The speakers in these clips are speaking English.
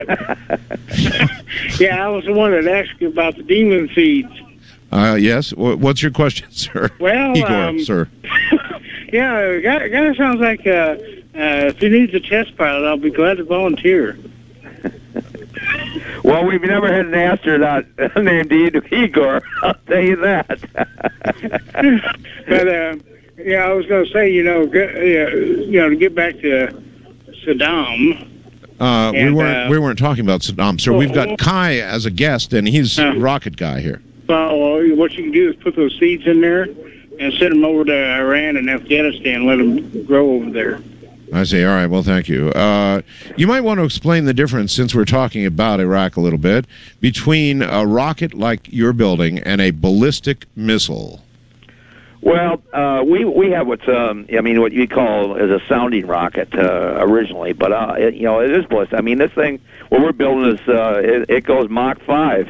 Yeah, I was the one that asked you about the demon seeds. Yes. What's your question, sir? Well, Igor, sir. Yeah, guy sounds like if he needs a test pilot, I'll be glad to volunteer. Well, we've never had an astronaut named Igor. I'll tell you that. But yeah, I was going to say, to get back to Saddam. We weren't talking about Saddam, sir. We've got Kai as a guest, and he's a rocket guy here. Well, what you can do is put those seeds in there and send them over to Iran and Afghanistan, let them grow over there. I see. All right. Well, thank you. You might want to explain the difference, since we're talking about Iraq a little bit, between a rocket like you're building and a ballistic missile. Well, we have what you call as a sounding rocket originally, but it is ballistic. I mean, this thing, what we're building is it goes Mach 5.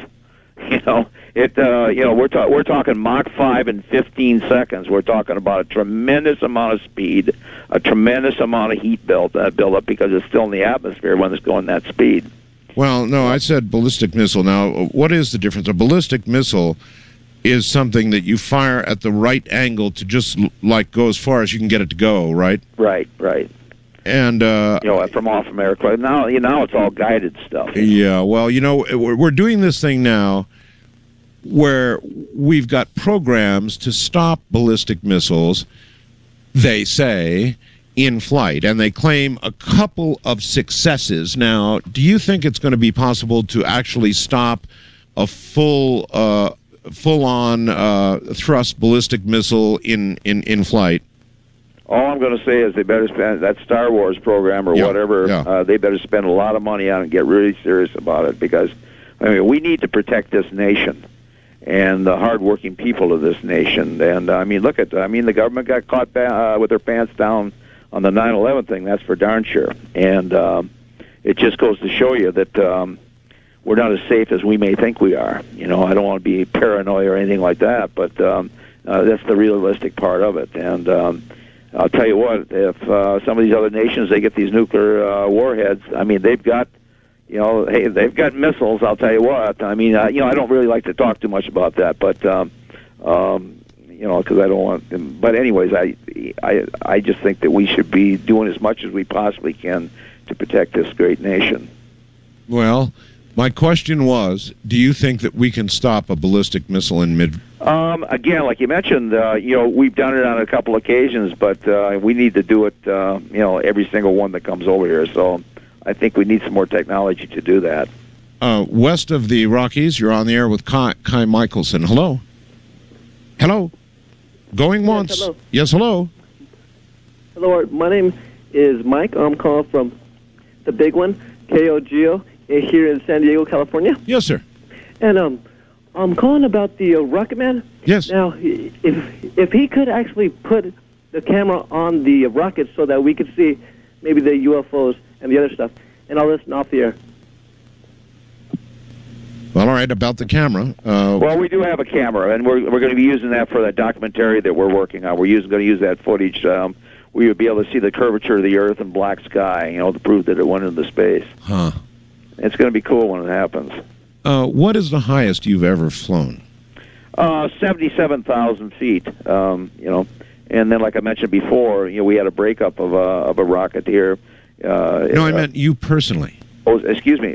We're talking Mach 5 in 15 seconds. We're talking about a tremendous amount of speed, a tremendous amount of heat build up because it's still in the atmosphere when it's going that speed. Well, no, I said ballistic missile. Now, what is the difference? A ballistic missile is something that you fire at the right angle to just go as far as you can get it to go, right? Right. And from off America. Now it's all guided stuff. Yeah, well, we're doing this thing now where we've got programs to stop ballistic missiles, they say, in flight, and they claim a couple of successes. Now, do you think it's going to be possible to actually stop a full-on thrust ballistic missile in flight? All I'm going to say is they better spend that Star Wars program or whatever. Yeah. They better spend a lot of money on it and get really serious about it, because we need to protect this nation and the hardworking people of this nation. And the government got caught with their pants down on the 9/11 thing. That's for darn sure. And it just goes to show you that we're not as safe as we may think we are. I don't want to be paranoid or anything like that, but that's the realistic part of it. And I'll tell you what, if some of these other nations, they get these nuclear warheads, they've got, they've got missiles, I'll tell you what. I don't really like to talk too much about that, but, because I don't want them. But anyways, I just think that we should be doing as much as we possibly can to protect this great nation. Well, my question was, do you think that we can stop a ballistic missile in mid? Again, like you mentioned, we've done it on a couple occasions, but we need to do it, every single one that comes over here. So I think we need some more technology to do that. West of the Rockies, you're on the air with Kai Michelson. Hello? Hello? Going once. Yes, hello. Yes, hello. Hello, my name is Mike. I'm calling from the big one, KOGO, here in San Diego, California. Yes, sir. And I'm calling about the Rocket Man. Yes. Now, if he could actually put the camera on the rocket so that we could see maybe the UFOs and the other stuff, and I'll listen off the air. Well, all right, about the camera. Well, we do have a camera, and we're going to be using that for that documentary that we're working on. We're going to use that footage. We would be able to see the curvature of the Earth and black sky, to prove that it went into space. Huh. It's going to be cool when it happens. What is the highest you've ever flown? 77,000 feet. And then, like I mentioned before, we had a breakup of a rocket here. No, I meant you personally. Oh, excuse me.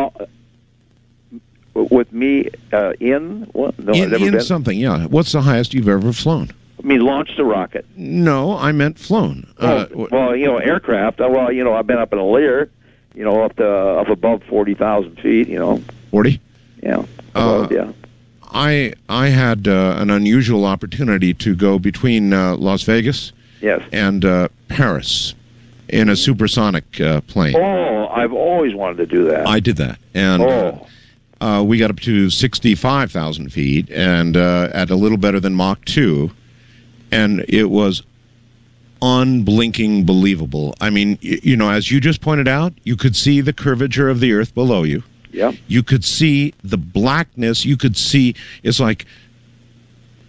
With me in what? No, I've never in been. Something. Yeah. What's the highest you've ever flown? I mean, launched a rocket. No, I meant flown. Aircraft. I've been up in a Lear. Up above 40,000 feet. 40. Yeah. Above, yeah. I had an unusual opportunity to go between Las Vegas and Paris in a supersonic plane. Oh, I've always wanted to do that. I did that. And we got up to 65,000 feet and at a little better than Mach 2. And it was unblinking believable. I mean, as you just pointed out, you could see the curvature of the Earth below you. Yep. You could see the blackness. You could see, it's like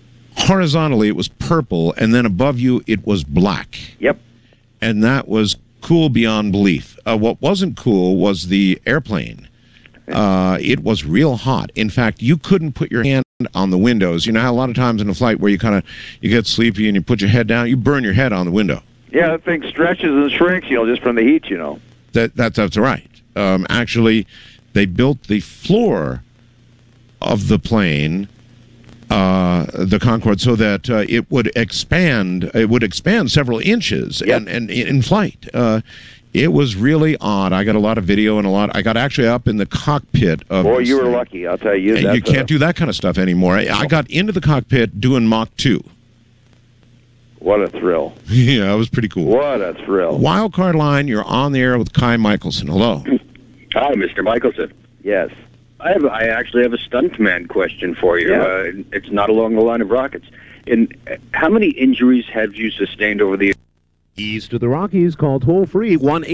horizontally it was purple, and then above you it was black. Yep. And that was cool beyond belief. What wasn't cool was the airplane. It was real hot. In fact, you couldn't put your hand on the windows. You know how a lot of times in a flight where you get sleepy and you put your head down, you burn your head on the window. Yeah, that thing stretches and shrinks, just from the heat, That's right. Actually, they built the floor of the plane, the Concorde, so that it would expand. It would expand several inches, and in flight. It was really odd. I got a lot of video and I got actually up in the cockpit of. Boy, you were lucky. I'll tell you. You can't do that kind of stuff anymore. I got into the cockpit doing Mach 2. What a thrill! Yeah, it was pretty cool. What a thrill! Wildcard line. You're on the air with Kai Michelson. Hello. Hi, Mr. Michelson. Yes. I actually have a stuntman question for you. Yeah. It's not along the line of rockets. How many injuries have you sustained over the East of the Rockies? Call toll-free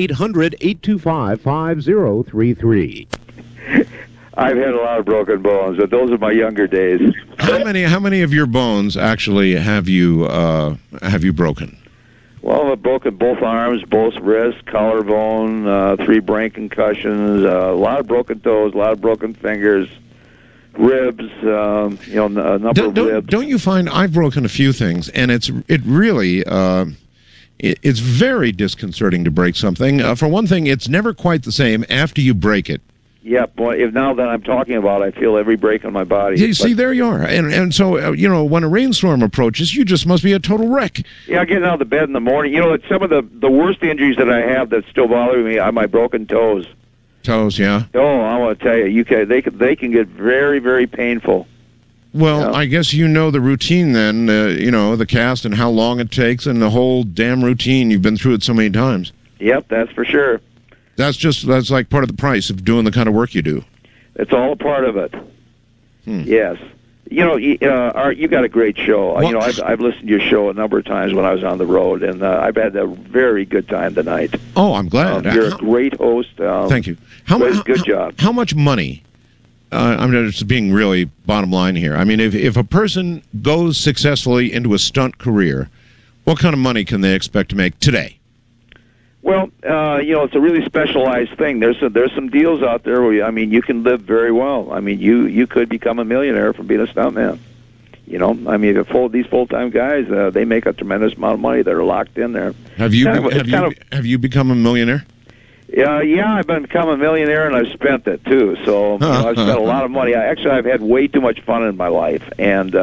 1-800-825-5033. I've had a lot of broken bones, but those are my younger days. How many of your bones actually have you broken? Well, I've broken both arms, both wrists, collarbone, 3 brain concussions, a lot of broken toes, a lot of broken fingers, ribs, a number of ribs. Don't you find I've broken a few things, and it's very disconcerting to break something. For one thing, it's never quite the same after you break it. Yeah, boy, now that I'm talking about it, I feel every break in my body. You see, there you are. And so, when a rainstorm approaches, you just must be a total wreck. Yeah, getting out of the bed in the morning. It's some of the worst injuries that I have that still bother me are my broken toes. Toes, yeah. Oh, I want to tell you, they can get very, very painful. Well, I guess you know the routine then, the cast and how long it takes and the whole damn routine. You've been through it so many times. Yep, that's for sure. That's like part of the price of doing the kind of work you do. It's all a part of it. Yes. You got a great show. Well, I've listened to your show a number of times when I was on the road, and I've had a very good time tonight. Oh, I'm glad. You're a great host. Thank you. Good job. How much money? I'm just being really bottom line here. I mean, if a person goes successfully into a stunt career, what kind of money can they expect to make today? Well, it's a really specialized thing. There's some deals out there where you can live very well. I mean, you could become a millionaire from being a stuntman. These full-time guys, they make a tremendous amount of money. They're locked in there. Have you become a millionaire? Yeah, I've become a millionaire, and I've spent it too. So I've spent a lot of money. I've had way too much fun in my life, and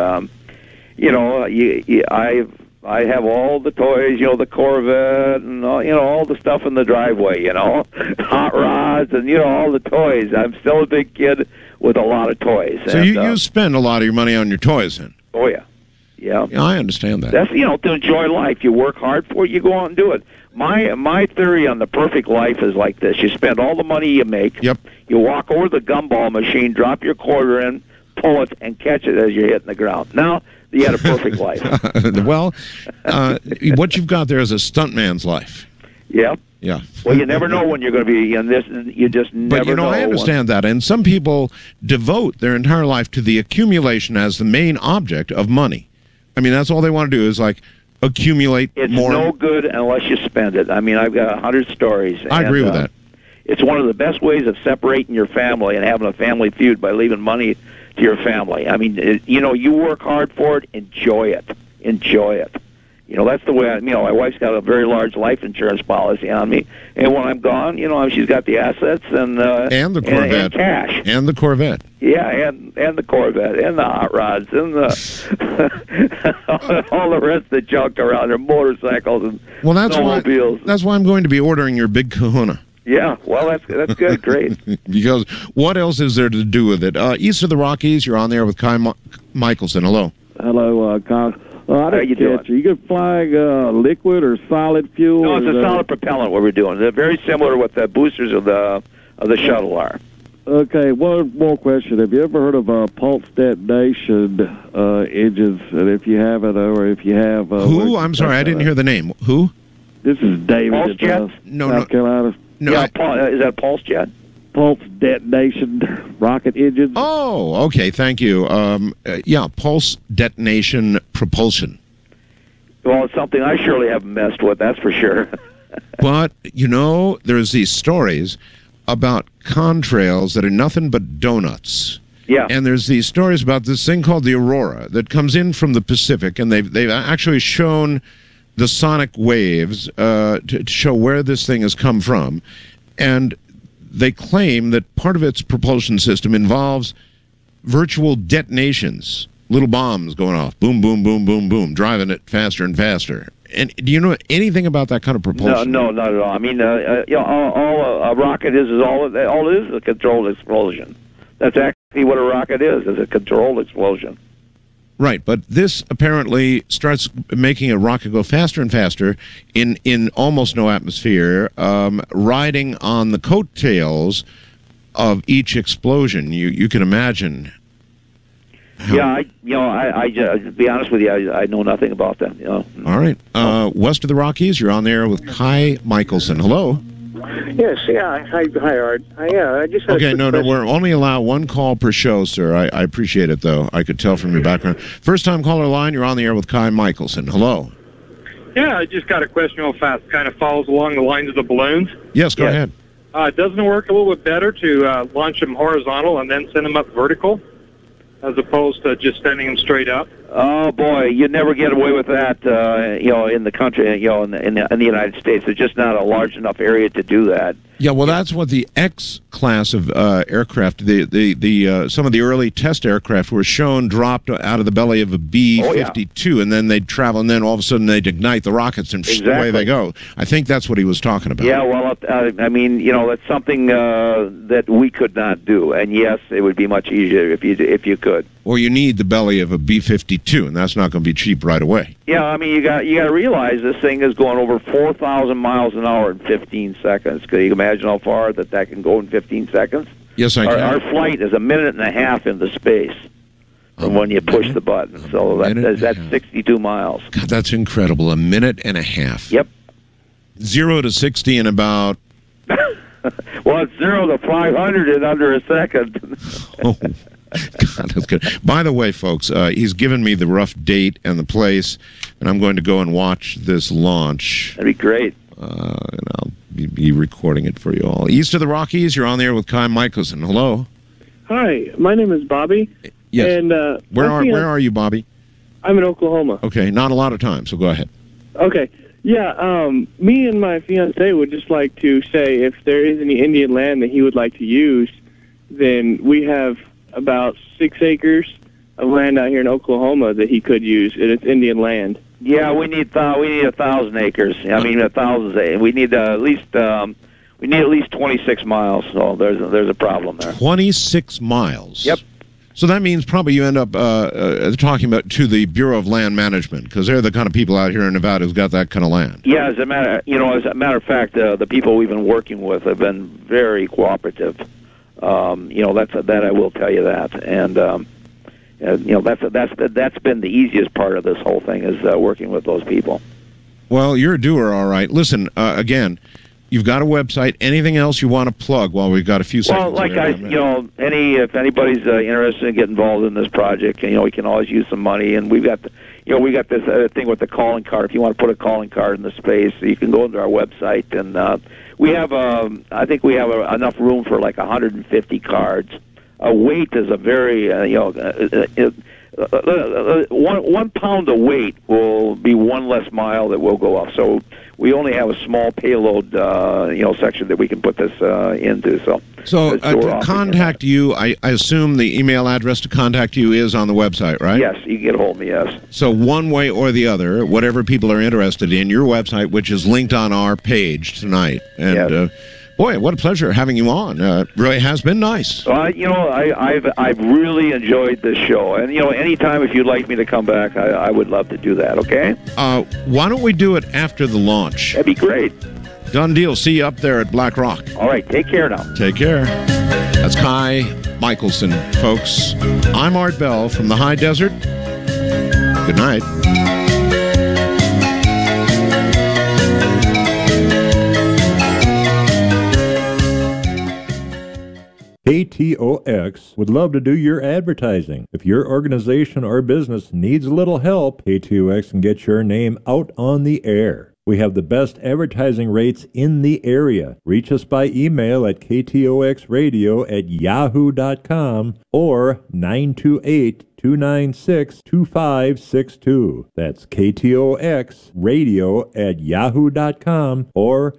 I have all the toys, the Corvette, and all the stuff in the driveway, hot rods, and all the toys. I'm still a big kid with a lot of toys. So you spend a lot of your money on your toys, then? Oh yeah. Yeah, I understand that. That's to enjoy life. You work hard for it, you go out and do it. My theory on the perfect life is like this: you spend all the money you make. Yep. You walk over to the gumball machine, drop your quarter in, pull it, and catch it as you're hitting the ground. Now you had a perfect life. Well, what you've got there is a stuntman's life. Yep. Yeah. Well, you never know when you're going to be in this. You just never know. But I understand that, and some people devote their entire life to the accumulation as the main object of money. I mean, that's all they want to do is accumulate more. It's no good unless you spend it. I've got 100 stories. I agree with that. It's one of the best ways of separating your family and having a family feud by leaving money to your family. You work hard for it. Enjoy it. Enjoy it. That's the way. My wife's got a very large life insurance policy on me, and when I'm gone, she's got the assets and the Corvette and cash and the Corvette. Yeah, and the Corvette and the hot rods and the all the rest of the junk around there, motorcycles and snowmobiles. That's why I'm going to be ordering your big Kahuna. Yeah, well, that's good, great. Because what else is there to do with it? East of the Rockies, you're on there with Kai Michelson. Hello. Hello, Kai. I didn't catch you. You could fly liquid or solid fuel? No, it's a solid propellant. What we're doing. They're very similar to what the boosters of the shuttle are. Okay, one more question. Have you ever heard of pulse detonation engines? And if you haven't, or if you have, who? I'm sorry, I didn't hear the name. Who? This is David. Pulse jet? South Carolina. No, is that Pulse jet? Pulse detonation rocket engines. Oh, okay, thank you. Pulse detonation propulsion. Well, it's something I surely haven't messed with, that's for sure. But, there's these stories about contrails that are nothing but donuts. Yeah. And there's these stories about this thing called the Aurora that comes in from the Pacific, and they've actually shown the sonic waves to show where this thing has come from. And they claim that part of its propulsion system involves virtual detonations, little bombs going off, boom, boom, boom, boom, boom, driving it faster and faster. And do you know anything about that kind of propulsion? No, not at all. I mean, all a rocket is all it is a controlled explosion. That's actually what a rocket is a controlled explosion. Right, but this apparently starts making a rocket go faster and faster in almost no atmosphere, riding on the coattails of each explosion. You can imagine. Yeah, I to be honest with you, I know nothing about that. All right, west of the Rockies, you're on there with Kai Michelson. Hello. Yes, yeah. Hi, Art. I just had okay, no, we're only allow one call per show, sir. I appreciate it, though. I could tell from your background. First-time caller line, you're on the air with Kai Michelson. Hello. Yeah, I just got a question real fast. Kind of follows along the lines of the balloons. Yes, go ahead. Doesn't it work a little bit better to launch them horizontal and then send them up vertical, as opposed to just sending them straight up? Oh boy, you never get away with that. In the country, in the United States, there's just not a large enough area to do that. Yeah, well, that's what the X class of aircraft, the some of the early test aircraft were shown dropped out of the belly of a B-52, and then they'd travel, and then all of a sudden they'd ignite the rockets, and away they go. I think that's what he was talking about. Yeah, well, I mean, that's something that we could not do, and yes, it would be much easier if you could. Or you need the belly of a B-52, and that's not going to be cheap right away. Yeah, I mean, you got to realize this thing is going over 4,000 miles an hour in 15 seconds. Can you imagine how far that can go in 15 seconds? Yes, I can. Our flight is a minute and a half into space from when you push the button. So that's 62 miles. God, that's incredible. A minute and a half. Yep. 0 to 60 in about... Well, it's 0 to 500 in under a second. Oh. God, that's good. By the way, folks, he's given me the rough date and the place, and I'm going to go and watch this launch. That'd be great. And I'll be recording it for you all. East of the Rockies, you're on there with Kai Michelson. Hello. Hi, my name is Bobby. Yes. And where are you, Bobby? I'm in Oklahoma. Okay, not a lot of time, so go ahead. Okay. Yeah, me and my fiancé would just like to say if there is any Indian land that he would like to use, then we have about 6 acres of land out here in Oklahoma that he could use, and it's Indian land. Yeah, we need 1,000 acres. I mean, 1,000. We need at least 26 miles. So there's a problem there. 26 miles. Yep. So that means probably you end up talking about to the Bureau of Land Management, because they're the kind of people out here in Nevada who's got that kind of land. Yeah, as a matter of fact, the people we've been working with have been very cooperative. That I will tell you that, and that's been the easiest part of this whole thing is working with those people. Well, you're a doer, all right. Listen, again, you've got a website. Anything else you want to plug while we've got a few seconds? Well, if anybody's interested in getting involved in this project, we can always use some money, and we've got this thing with the calling card. If you want to put a calling card in the space, you can go into our website, and we have I think we have enough room for like 150 cards. Weight is a very 1 pound of weight will be one less mile that will go off. So we only have a small payload section that we can put this into. So to contact you, I assume the email address to contact you is on the website, right? Yes, you can get a hold of me, yes. So one way or the other, whatever people are interested in, your website, which is linked on our page tonight. And yes. Boy, what a pleasure having you on. Really has been nice. I've really enjoyed this show. And, anytime if you'd like me to come back, I would love to do that, okay? Why don't we do it after the launch? That'd be great. Done deal. See you up there at Black Rock. All right. Take care now. Take care. That's Kai Michelson, folks. I'm Art Bell from the High Desert. Good night. KTOX would love to do your advertising. If your organization or business needs a little help, KTOX can get your name out on the air. We have the best advertising rates in the area. Reach us by email at ktoxradio@yahoo.com or 928-296-2562. That's ktoxradio@yahoo.com or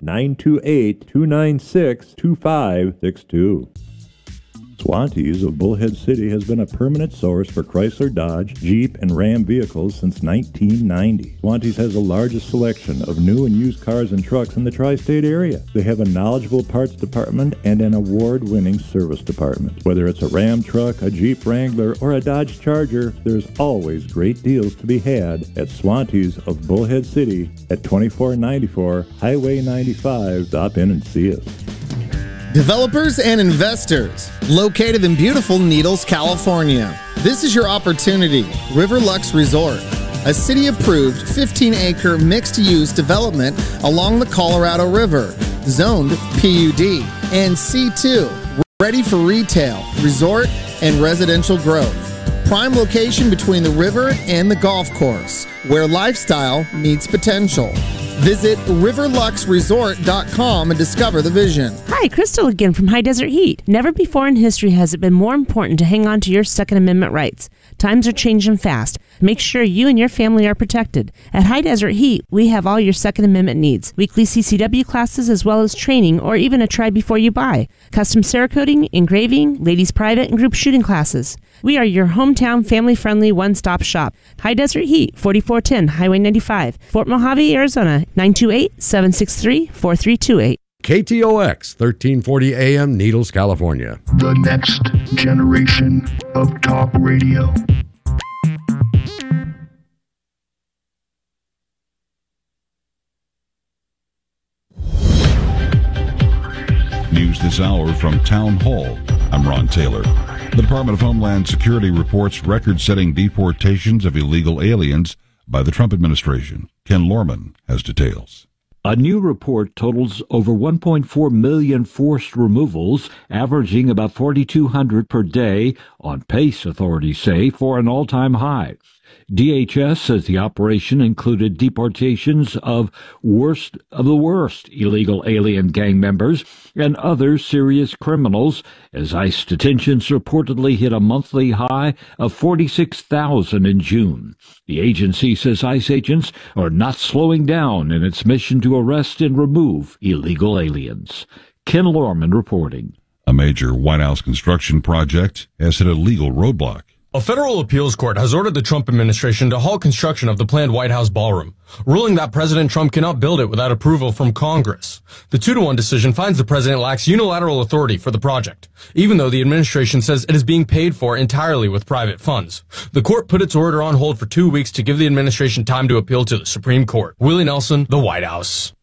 928-296-2562. Swantees of Bullhead City has been a permanent source for Chrysler, Dodge, Jeep, and Ram vehicles since 1990. Swantees has the largest selection of new and used cars and trucks in the tri-state area. They have a knowledgeable parts department and an award-winning service department. Whether it's a Ram truck, a Jeep Wrangler, or a Dodge Charger, there's always great deals to be had at Swantees of Bullhead City at 2494 Highway 95. Stop in and see us. Developers and investors, located in beautiful Needles, California. This is your opportunity. Riverlux Resort, a city-approved 15-acre mixed-use development along the Colorado River, zoned PUD and C2, ready for retail, resort, and residential growth. Prime location between the river and the golf course, where lifestyle meets potential. Visit riverluxresort.com and discover the vision. Hi, Crystal again from High Desert Heat. Never before in history has it been more important to hang on to your Second Amendment rights. Times are changing fast. Make sure you and your family are protected. At High Desert Heat, we have all your Second Amendment needs. Weekly CCW classes as well as training or even a try before you buy. Custom Cerakoting, engraving, ladies private and group shooting classes. We are your hometown family-friendly one-stop shop. High Desert Heat, 4410 Highway 95, Fort Mojave, Arizona, 928-763-4328. KTOX, 1340 AM, Needles, California. The next generation of talk radio. News this hour from Town Hall. I'm Ron Taylor. The Department of Homeland Security reports record-setting deportations of illegal aliens by the Trump administration. Ken Lorman has details. A new report totals over 1.4 million forced removals, averaging about 4,200 per day, on pace, authorities say, for an all-time high. DHS says the operation included deportations of the worst illegal alien gang members and other serious criminals, as ICE detentions reportedly hit a monthly high of 46,000 in June. The agency says ICE agents are not slowing down in its mission to arrest and remove illegal aliens. Ken Lorman reporting. A major White House construction project has hit a legal roadblock. A federal appeals court has ordered the Trump administration to halt construction of the planned White House ballroom, ruling that President Trump cannot build it without approval from Congress. The 2-1 decision finds the president lacks unilateral authority for the project, even though the administration says it is being paid for entirely with private funds. The court put its order on hold for 2 weeks to give the administration time to appeal to the Supreme Court. Willie Nelson, the White House.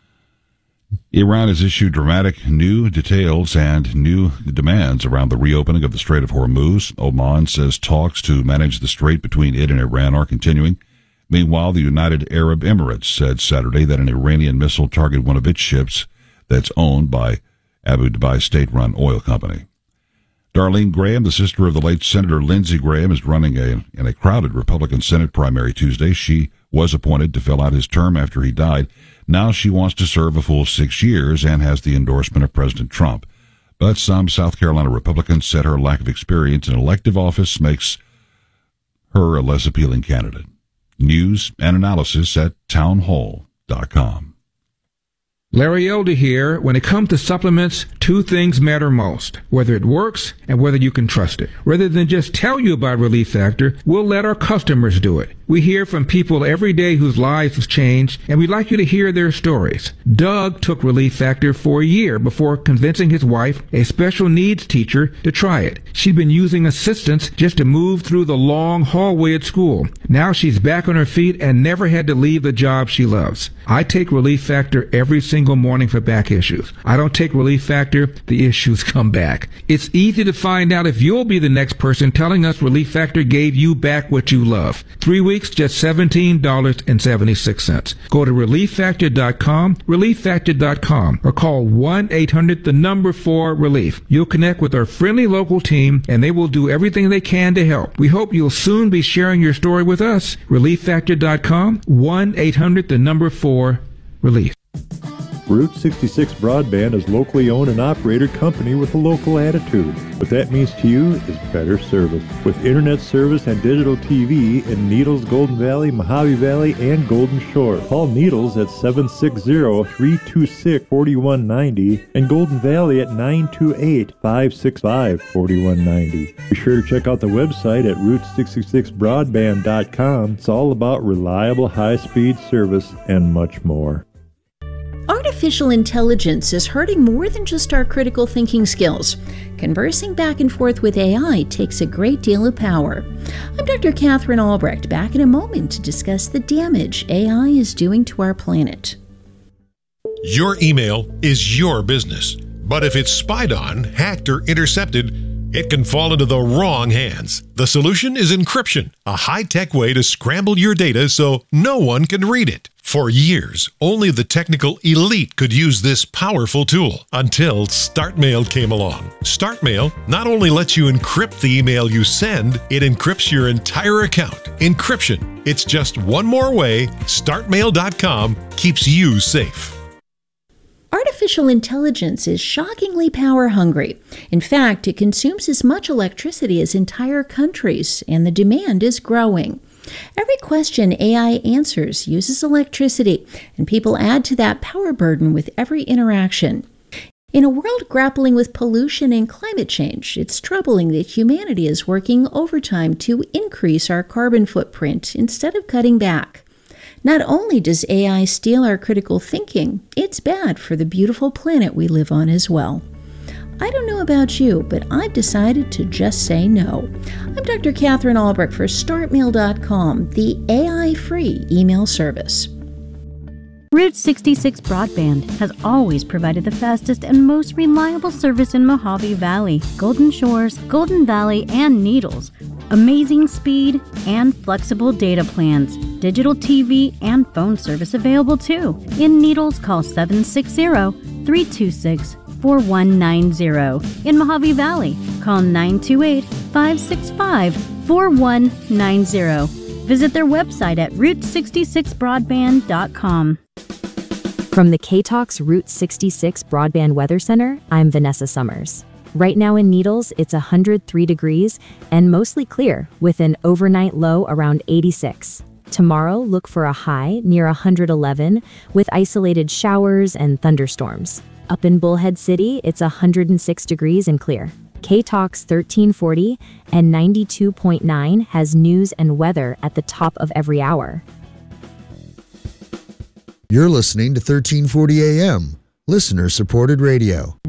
Iran has issued dramatic new details and new demands around the reopening of the Strait of Hormuz. Oman says talks to manage the strait between it and Iran are continuing. Meanwhile, the United Arab Emirates said Saturday that an Iranian missile targeted one of its ships that's owned by Abu Dhabi state-run oil company. Darlene Graham, the sister of the late Senator Lindsey Graham, is running in a crowded Republican Senate primary Tuesday. She was appointed to fill out his term after he died. Now she wants to serve a full 6 years and has the endorsement of President Trump. But some South Carolina Republicans said her lack of experience in elective office makes her a less appealing candidate. News and analysis at townhall.com. Larry Elder here. When it comes to supplements, 2 things matter most: whether it works and whether you can trust it. Rather than just tell you about Relief Factor, we'll let our customers do it. We hear from people every day whose lives have changed, and we'd like you to hear their stories. Doug took Relief Factor for a year before convincing his wife, a special needs teacher, to try it. She'd been using assistance just to move through the long hallway at school. Now she's back on her feet and never had to leave the job she loves. I take Relief Factor every single morning for back issues. I don't take Relief Factor, the issues come back. It's easy to find out if you'll be the next person telling us Relief Factor gave you back what you love. 3 weeks, just $17.76. Go to ReliefFactor.com, ReliefFactor.com, or call 1-800-4-RELIEF. You'll connect with our friendly local team, and they will do everything they can to help. We hope you'll soon be sharing your story with us. ReliefFactor.com, 1-800-4-RELIEF. Release. Route 66 Broadband is locally owned and operated company with a local attitude. What that means to you is better service. With internet service and digital TV in Needles, Golden Valley, Mojave Valley, and Golden Shore. Call Needles at 760-326-4190 and Golden Valley at 928-565-4190. Be sure to check out the website at Route66Broadband.com. It's all about reliable high-speed service and much more. Artificial intelligence is hurting more than just our critical thinking skills. Conversing back and forth with AI takes a great deal of power. I'm Dr. Catherine Albrecht, back in a moment to discuss the damage AI is doing to our planet. Your email is your business, but if it's spied on, hacked, or intercepted, it can fall into the wrong hands. The solution is encryption, a high-tech way to scramble your data so no one can read it. For years, only the technical elite could use this powerful tool until StartMail came along. StartMail not only lets you encrypt the email you send, it encrypts your entire account. Encryption. It's just one more way StartMail.com keeps you safe. Artificial intelligence is shockingly power hungry. In fact, it consumes as much electricity as entire countries, and the demand is growing. Every question AI answers uses electricity, and people add to that power burden with every interaction. In a world grappling with pollution and climate change, it's troubling that humanity is working overtime to increase our carbon footprint instead of cutting back. Not only does AI steal our critical thinking, it's bad for the beautiful planet we live on as well. I don't know about you, but I've decided to just say no. I'm Dr. Catherine Albrecht for StartMail.com, the AI-free email service. Route 66 Broadband has always provided the fastest and most reliable service in Mojave Valley, Golden Shores, Golden Valley, and Needles. Amazing speed and flexible data plans. Digital TV and phone service available too. In Needles, call 760-326-4190. In Mojave Valley, call 928-565-4190. Visit their website at Route66Broadband.com. From the K-Talks Route 66 Broadband Weather Center, I'm Vanessa Summers. Right now in Needles, it's 103 degrees and mostly clear with an overnight low around 86. Tomorrow, look for a high near 111 with isolated showers and thunderstorms. Up in Bullhead City, it's 106 degrees and clear. K-Talks 1340 and 92.9 has news and weather at the top of every hour. You're listening to 1340 AM, listener-supported radio.